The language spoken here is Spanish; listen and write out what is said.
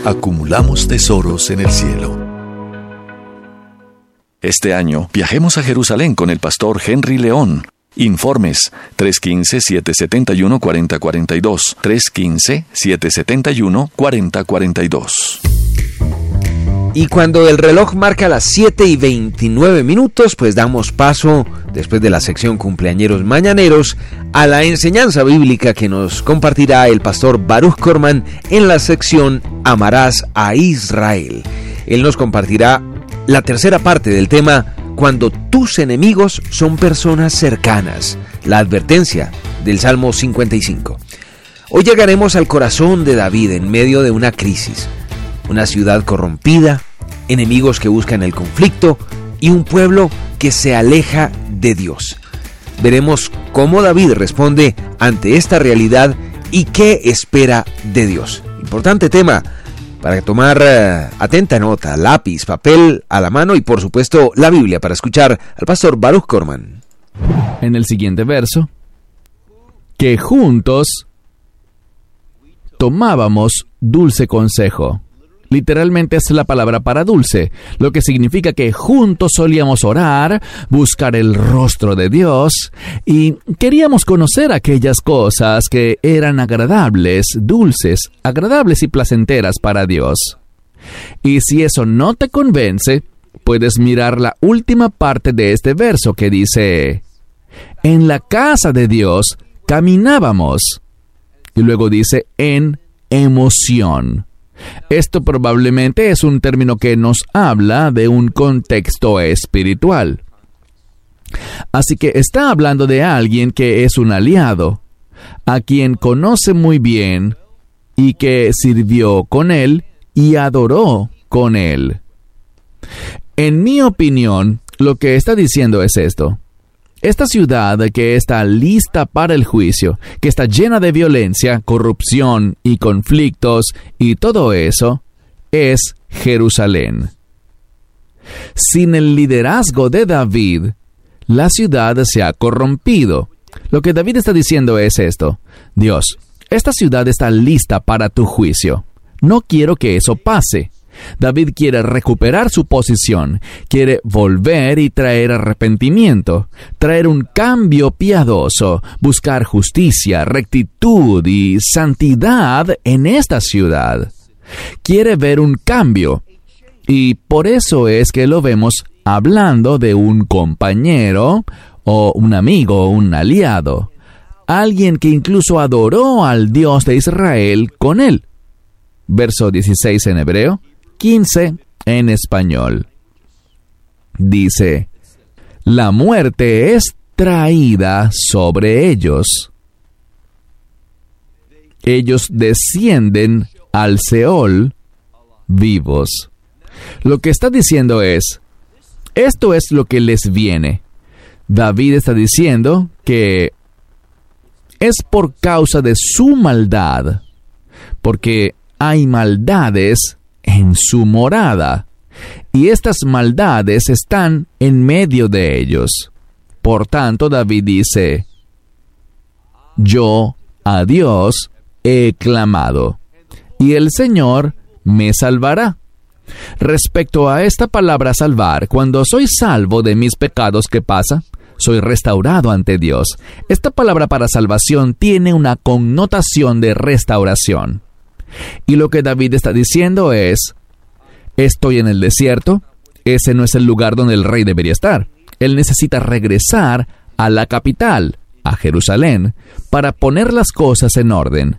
acumulamos tesoros en el cielo. Este año, viajemos a Jerusalén con el pastor Henry León. Informes 315-771-4042, 315-771-4042. Y cuando el reloj marca las 7:29, pues damos paso, después de la sección Cumpleañeros Mañaneros, a la enseñanza bíblica que nos compartirá el pastor Baruch Korman en la sección Amarás a Israel. Él nos compartirá la tercera parte del tema Cuando tus enemigos son personas cercanas, la advertencia del Salmo 55. Hoy llegaremos al corazón de David en medio de una crisis, una ciudad corrompida, enemigos que buscan el conflicto y un pueblo que se aleja de Dios. Veremos cómo David responde ante esta realidad y qué espera de Dios. Importante tema para tomar atenta nota, lápiz, papel a la mano y por supuesto la Biblia para escuchar al pastor Baruch Korman. En el siguiente verso, que juntos tomábamos dulce consejo. Literalmente es la palabra para dulce, lo que significa que juntos solíamos orar, buscar el rostro de Dios y queríamos conocer aquellas cosas que eran agradables, dulces, agradables y placenteras para Dios. Y si eso no te convence, puedes mirar la última parte de este verso que dice: en la casa de Dios caminábamos. Y luego dice en emoción. Esto probablemente es un término que nos habla de un contexto espiritual. Así que está hablando de alguien que es un aliado, a quien conoce muy bien y que sirvió con él y adoró con él. En mi opinión, lo que está diciendo es esto. Esta ciudad que está lista para el juicio, que está llena de violencia, corrupción y conflictos y todo eso, es Jerusalén. Sin el liderazgo de David, la ciudad se ha corrompido. Lo que David está diciendo es esto: Dios, esta ciudad está lista para tu juicio. No quiero que eso pase. David quiere recuperar su posición, quiere volver y traer arrepentimiento, traer un cambio piadoso, buscar justicia, rectitud y santidad en esta ciudad. Quiere ver un cambio, y por eso es que lo vemos hablando de un compañero, o un amigo, o un aliado, alguien que incluso adoró al Dios de Israel con él. Verso 16 en hebreo, 15 en español. Dice: la muerte es traída sobre ellos. Ellos descienden al Seol vivos. Lo que está diciendo es, esto es lo que les viene. David está diciendo que es por causa de su maldad, porque hay maldades en su morada, y estas maldades están en medio de ellos. Por tanto, David dice: yo a Dios he clamado, y el Señor me salvará. Respecto a esta palabra salvar, cuando soy salvo de mis pecados, ¿qué pasa? Soy restaurado ante Dios. Esta palabra para salvación tiene una connotación de restauración. Y lo que David está diciendo es: estoy en el desierto, ese no es el lugar donde el rey debería estar. Él necesita regresar a la capital, a Jerusalén, para poner las cosas en orden.